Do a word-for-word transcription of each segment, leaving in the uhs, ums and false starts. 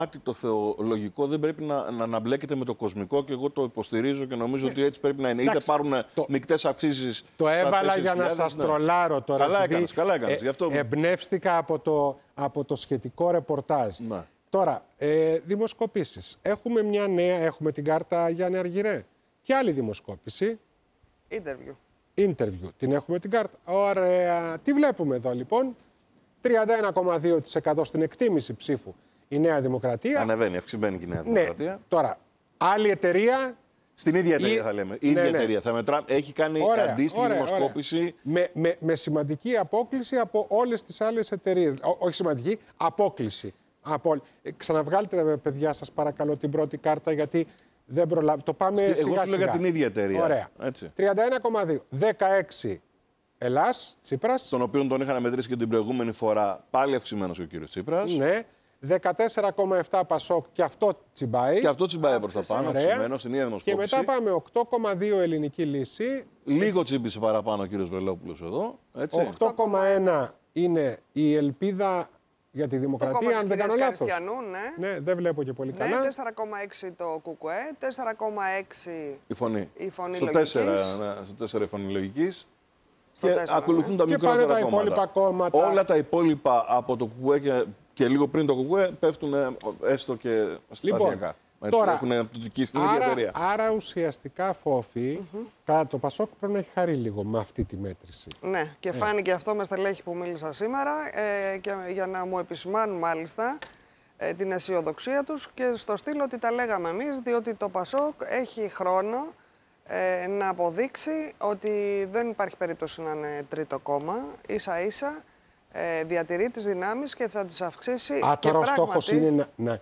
Κάτι το θεολογικό δεν πρέπει να, να, να μπλέκεται με το κοσμικό και εγώ το υποστηρίζω και νομίζω ναι. ότι έτσι πρέπει να είναι. Είτε πάρουν μεικτές αυξήσεις. Το έβαλα για να σας ναι. τρολάρω τώρα. Καλά έκανες, καλά έκανες. Ε, αυτό... Εμπνεύστηκα από το, από το σχετικό ρεπορτάζ. Ναι. Τώρα, ε, δημοσκοπήσεις. Έχουμε μια νέα, έχουμε την κάρτα Γιάννη Αργυρέ. Και άλλη δημοσκόπηση. Interview. Interview. Την έχουμε την κάρτα. Ωραία. Τι βλέπουμε εδώ λοιπόν. τριάντα ένα κόμμα δύο τοις εκατό στην εκτίμηση ψήφου. Η Νέα Δημοκρατία. Ανεβαίνει, αυξημένη και η Νέα Δημοκρατία. Ναι. Τώρα, άλλη εταιρεία. Στην ίδια εταιρεία η... θα λέμε. Η ίδια ναι, ναι. εταιρεία. Θα μετρά... Έχει κάνει ωραία, αντίστοιχη ωραία, δημοσκόπηση. Ωραία. Με, με, με σημαντική απόκληση από όλες τις άλλες εταιρείες. Ό, όχι σημαντική, απόκληση. Από... Ξαναβγάλτε, παιδιά, σας παρακαλώ, την πρώτη κάρτα, γιατί δεν προλάβει. Το πάμε Στη... σιγά Εγώ σου λέγα την ίδια εταιρεία. Ωραία. Έτσι. τριάντα ένα κόμμα δύο. δεκαέξι Ελλάς, Τσίπρας. Τον οποίο τον είχαν μετρήσει και την προηγούμενη φορά. Πάλι αυξημένος ο κύριος Τσίπρας. Ναι. δεκατέσσερα κόμμα επτά Πασόκ και αυτό τσιμπάει. Και αυτό τσιμπάει προς τα πάνω, αυξημένο στην ίδια δημοσκόπηση. Και μετά πάμε οκτώ κόμμα δύο Ελληνική Λύση. Λίγο τσίμπησε παραπάνω ο κύριος Βελόπουλος εδώ. Έτσι. οκτώ κόμμα ένα είναι η Ελπίδα για τη Δημοκρατία, αν δεν κάνω λάθος. Ναι. ναι, δεν βλέπω και πολύ ναι, καλά. τέσσερα κόμμα έξι το ΚΚΕ, τέσσερα κόμμα έξι η φωνή. Η φωνή στο τέσσερα, ναι, στο τέσσερα η φωνή λογικής. Στο και τέσσερα, ακολουθούν ναι. τα και μικρότερα πάνε τα κόμματα. υπόλοιπα κόμματα. Όλα τα υπόλοιπα από το ΚΚΕ και, και λίγο πριν το ΚΚΕ πέφτουν έστω και σταδιακά. Λοιπόν, έτσι, τώρα, έχουν απτωτική στην ίδια εταιρεία. Άρα ουσιαστικά, Φόφη, mm-hmm. κατά το Πασόκ πρέπει να έχει χαρεί λίγο με αυτή τη μέτρηση. Ναι, και ε. φάνηκε αυτό με στελέχη που μίλησα σήμερα ε, και για να μου επισημάνουν μάλιστα ε, την αισιοδοξία τους και στο στήλο ότι τα λέγαμε εμείς, διότι το Πασόκ έχει χρόνο ε, να αποδείξει ότι δεν υπάρχει περίπτωση να είναι τρίτο κόμμα, ίσα ίσα ε, διατηρεί τις δυνάμεις και θα τις αυξήσει. Α, τώρα ο στόχος είναι να... να...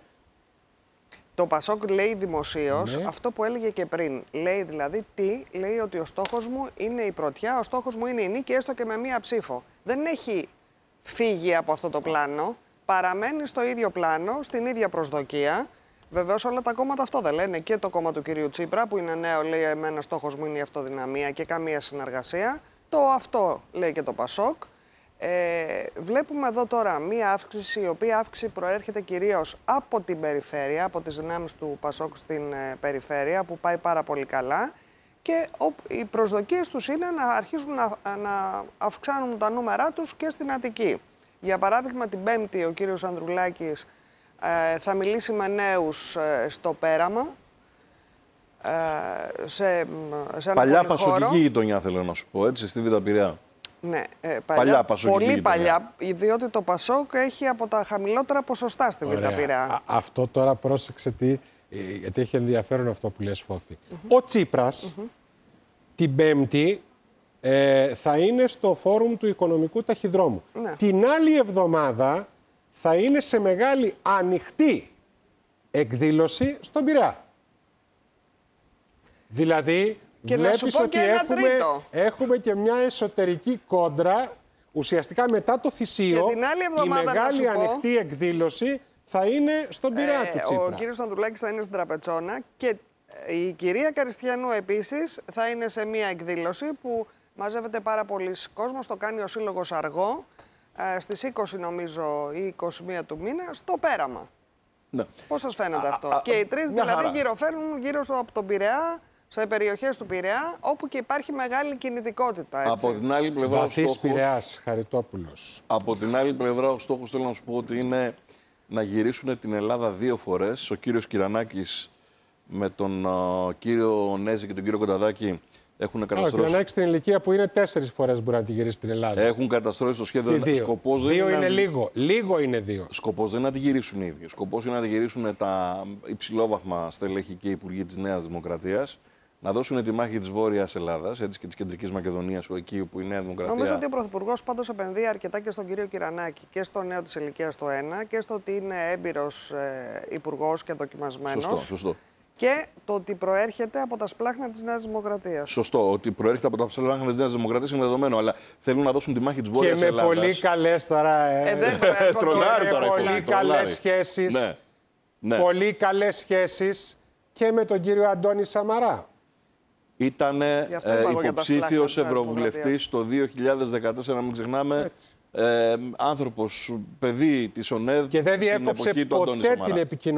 Το Πασόκ λέει δημοσίως ναι. αυτό που έλεγε και πριν. Λέει δηλαδή τι, λέει ότι ο στόχος μου είναι η πρωτιά, ο στόχος μου είναι η νίκη, έστω και με μία ψήφο. Δεν έχει φύγει από αυτό το πλάνο, παραμένει στο ίδιο πλάνο, στην ίδια προσδοκία. Βεβαίως όλα τα κόμματα αυτό δεν λένε. Και το κόμμα του κυρίου Τσίπρα που είναι νέο λέει εμένα στόχος μου είναι η αυτοδυναμία και καμία συνεργασία. Το αυτό λέει και το Πασόκ. Ε, βλέπουμε εδώ τώρα μία αύξηση, η οποία αύξηση προέρχεται κυρίως από την περιφέρεια, από τις δυνάμεις του Πασόκ στην ε, περιφέρεια, που πάει πάρα πολύ καλά και ο, οι προσδοκίες τους είναι να αρχίσουν να, να αυξάνουν τα νούμερά τους και στην Αττική. Για παράδειγμα, την Πέμπτη ο κύριος Ανδρουλάκης ε, θα μιλήσει με νέους ε, στο Πέραμα, ε, σε, σε ένα παλιά πασοκική γειτονιά θέλω να σου πω, έτσι, στη Β' Πειραιά. Ναι, ε, παλιά, παλιά πολύ γειτονιά. παλιά, διότι το Πασόκ έχει από τα χαμηλότερα ποσοστά στη Β' Πειραιά. Αυτό τώρα πρόσεξε τι, γιατί έχει ενδιαφέρον αυτό που λες, Φόφη. Mm-hmm. Ο Τσίπρας mm-hmm. την Πέμπτη ε, θα είναι στο φόρουμ του Οικονομικού Ταχυδρόμου. Ναι. Την άλλη εβδομάδα θα είναι σε μεγάλη ανοιχτή εκδήλωση στον Πειραιά. Δηλαδή... Και βλέπεις ότι έχουμε, έχουμε και μια εσωτερική κόντρα. Ουσιαστικά μετά το θυσίο, η μεγάλη ανοιχτή εκδήλωση θα είναι στον Πειραιά ε, του Τσίπρα. Ο κύριος Ανδρουλάκης θα είναι στην Τραπετσόνα και η κυρία Καριστιανού επίσης θα είναι σε μια εκδήλωση που μαζεύεται πάρα πολλοί κόσμος. Το κάνει ο Σύλλογος Αργό ε, στις είκοσι νομίζω ή είκοσι μία του μήνα στο Πέραμα. Ναι. Πώς σας φαίνεται α, αυτό? Α, και οι τρεις δηλαδή χαρά. γυροφέρνουν γύρω στο, από τον Πειραιά, σε περιοχές του Πειραιά, όπου και υπάρχει μεγάλη κινητικότητα. Έτσι. Από την άλλη πλευρά, Βαθύς ο στόχος... Πειραιάς, Χαριτόπουλος. Από την άλλη πλευρά, ο στόχος, θέλω να σου πω, ότι είναι να γυρίσουν την Ελλάδα δύο φορές. Ο κύριος Κυρανάκης με τον uh, κύριο Νέζη και τον κύριο Κονταδάκη έχουν καταστρώσει... Ο Κυρανάκης στην ηλικία που είναι τέσσερις φορές μπορεί να τη γυρίσει την Ελλάδα. Έχουν καταστρώσει το σχέδιο. Δύο, σκοπός δύο δεν είναι, είναι λίγο. Λίγο είναι δύο. Σκοπός δεν είναι να τη γυρίσουν οι ίδιοι. Σκοπός είναι να τη γυρίσουν τα υψηλόβαθμα στελέχη και υπουργοί της Νέας Δημοκρατίας. Να δώσουν τη μάχη της Βόρειας Ελλάδας, έτσι και της Κεντρικής Μακεδονίας, εκεί που η Νέα Δημοκρατία. Νομίζω ότι ο Πρωθυπουργός πάντως επενδύει αρκετά και στον κύριο Κυρανάκη και στο νέο της ηλικίας το ένα και στο ότι είναι έμπειρος ε, υπουργός και δοκιμασμένος. Σωστό, σωστό. Και το ότι προέρχεται από τα σπλάχνα της Νέας Δημοκρατίας. Σωστό, ότι προέρχεται από τα σπλάχνα της Νέας Δημοκρατίας είναι δεδομένο, αλλά θέλουν να δώσουν τη μάχη της Βόρειας Ελλάδας. Και με πολύ καλές τώρα. Ε, ε, δεν τρολάρει τώρα. Πολύ καλές σχέσεις. Ναι. Ναι. Πολύ καλές σχέσεις και με τον κύριο Αντώνη Σαμαρά. Ήταν ε, υποψήφιος ευρωβουλευτής το δύο χιλιάδες δεκατέσσερα, μην ξεχνάμε. Ε, άνθρωπος, παιδί της ΟΝΕΔ και δεν διέκοψε ποτέ την επικοινωνία.